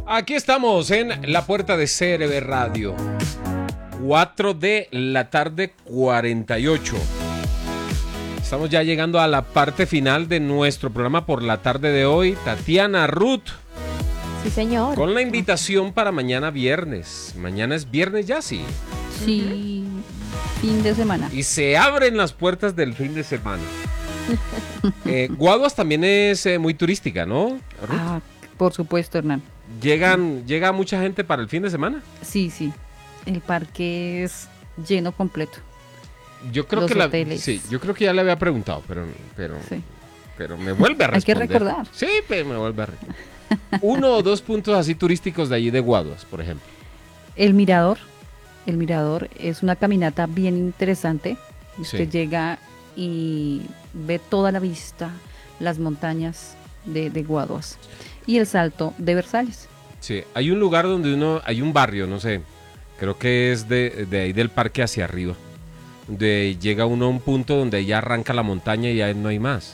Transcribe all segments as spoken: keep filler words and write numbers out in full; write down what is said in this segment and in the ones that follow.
Aquí estamos en la puerta de C R B Radio. cuatro de la tarde, cuarenta y ocho. Estamos ya llegando a la parte final de nuestro programa por la tarde de hoy. Tatiana, Ruth. Sí, señor. Con la invitación para mañana viernes. Mañana es viernes ya, sí. Sí, fin de semana. Y se abren las puertas del fin de semana. eh, Guaduas también es eh, muy turística, ¿no, Ruth? Ah, por supuesto, Hernán. ¿Llegan, ¿Llega mucha gente para el fin de semana? Sí, sí. El parque es lleno completo. Yo creo Los que la, hoteles. sí, yo creo que ya le había preguntado, pero, pero, Sí. pero me vuelve a Hay que responder. recordar. Sí, pero me vuelve a recordar. Uno o dos puntos así turísticos de allí de Guaduas, por ejemplo. El mirador. El mirador es una caminata bien interesante. Usted Sí. llega y ve toda la vista, las montañas de, de Guaduas. Y el salto de Versalles. Sí, hay un lugar donde uno, hay un barrio, no sé, creo que es de, de ahí del parque hacia arriba, donde llega uno a un punto donde ya arranca la montaña y ya no hay más.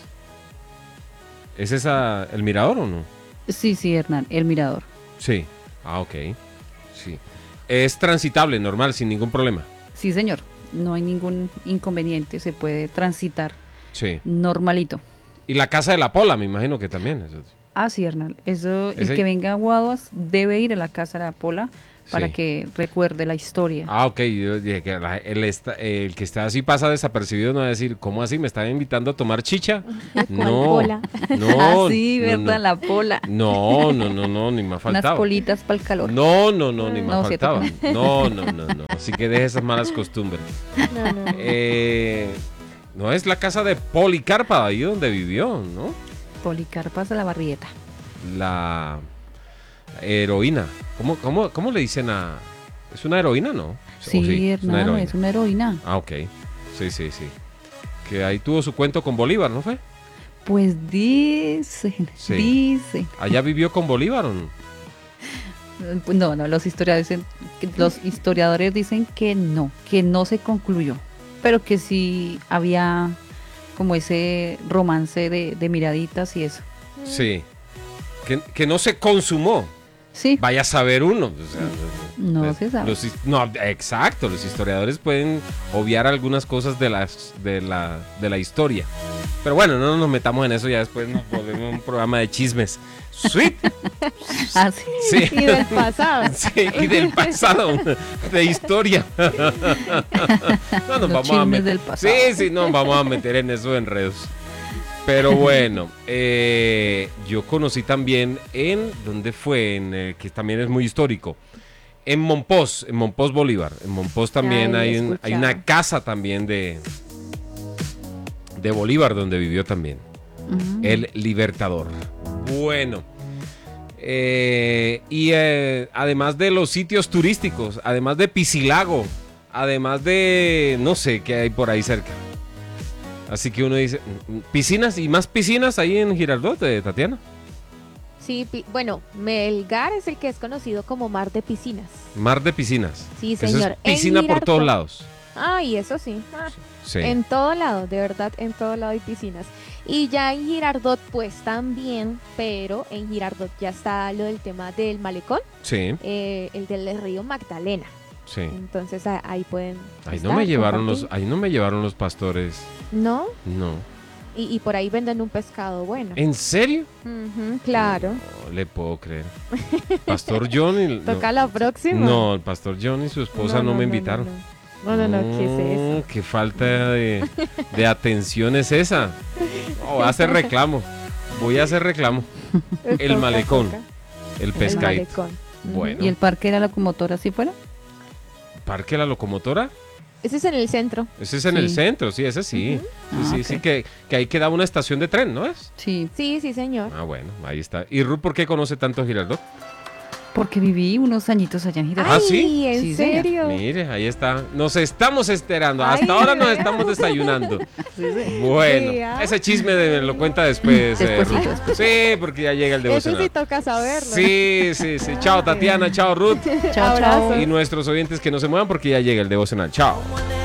¿Es esa el mirador o no? Sí, sí, Hernán, el mirador. Sí. Ah, ok. Sí. Es transitable, normal, sin ningún problema. Sí, señor. No hay ningún inconveniente. Se puede transitar Sí. normalito. Y la Casa de la Pola, me imagino que también. Eso. Ah, sí, Hernán. Eso, Ese- el que venga a Guaduas debe ir a la Casa de la Pola para Sí. que recuerde la historia. Ah, ok. Yo dije que la- el, esta- el que está así pasa desapercibido, no va a decir, ¿cómo así? ¿Me están invitando a tomar chicha? No. pola? No. ah, sí, no, ¿verdad? no. La pola. No, no, no, no, ni me ha Unas faltado. politas para el calor. No, no, no, ni me No, cierto faltaba. No, no, no, no. Así que deje esas malas costumbres. No, no, no. Eh, no es la casa de Policarpa, ahí donde vivió, ¿no? Policarpas de la Barrieta. La heroína. ¿Cómo, cómo, cómo le dicen a...? ¿Es una heroína, no? Sí, ¿O es una Hernán, heroína? es una heroína. Ah, ok. Sí, sí, sí. Que ahí tuvo su cuento con Bolívar, ¿no fue? Pues dicen, Sí. dicen. ¿Allá vivió con Bolívar o no? No, no, los historiadores, dicen- que- los historiadores dicen que no, que no se concluyó, pero que sí había como ese romance de, de miraditas y eso. Sí. Que, que no se consumó. Sí, Vaya a saber uno. O sea, no los- se sabe. los his- no, exacto. Los historiadores pueden obviar algunas cosas de, las, de, la, de la historia. Pero bueno, no nos metamos en eso. Ya después nos volvemos un programa de chismes. Sweet. Ah, sí. Sí. Y del pasado. Sí, y del pasado, de historia. No nos Los vamos a chismes meter. del pasado. Sí, sí, no nos vamos a meter en esos enredos. Pero bueno, eh, yo conocí también en, ¿dónde fue? En, eh, que también es muy histórico. En Monpós, en Monpós Bolívar. En Monpós también Ay, hay, un- hay una escuchaba. casa también de, de Bolívar donde vivió también. Ujú. El Libertador. Bueno. eh, y eh, además de los sitios turísticos, además de Piscilago, además de no sé qué hay por ahí cerca. Así que uno dice, mm, piscinas y más piscinas ahí en Girardot, eh, Tatiana. Sí, pi- bueno, Melgar es el que es conocido como Mar de Piscinas. Mar de piscinas. Sí, Eso señor. es En piscina por Girardot. todos lados. Ay, eso sí. Ah, Sí. En todo lado, de verdad, en todo lado hay piscinas. Y ya en Girardot, pues también, pero en Girardot ya está lo del tema del malecón, Sí, eh, el del río Magdalena. sí. Entonces a- ahí pueden. Ahí no estar, me llevaron los, compartir. ahí no me llevaron los pastores. No, No. y, y por ahí venden un pescado bueno. ¿En serio? Ujú, claro. No le puedo creer. Pastor John y no. Toca la próxima. No, el pastor John y su esposa no, me invitaron. No, no, no, ¿qué es eso? No, qué falta de, de atención es esa. No, voy a hacer reclamo. Voy a hacer reclamo. El Toca, malecón. toca. El El pescadito. malecón. Ujú. Bueno. ¿Y el parque de la locomotora si fuera? Parque La Locomotora. Ese es en el centro. Ese es en el Sí. centro, sí, ese sí. Ujú. Sí, Ah, sí, ok. sí, que, que ahí queda una estación de tren, ¿no es? Sí, Sí, sí, señor. Ah, bueno, ahí está. ¿Y Ruth por qué conoce tanto Girardot? porque viví unos añitos allá en Girardot. Ah, Ay, ¿sí? ¿en Sí, señor. serio? Mire, ahí está. Nos estamos esperando. Hasta Ay, ahora nos vea. estamos desayunando. Bueno, Vea. ese chisme de- lo cuenta después. eh, Despuésito, Ruth. después. Sí, porque ya llega el Eso devocional. sí toca saberlo. Sí, sí, sí. Chao, Tatiana. Chao, Ruth. Chao, Abrazo. chao. Y nuestros oyentes que no se muevan porque ya llega el devocional. Chao.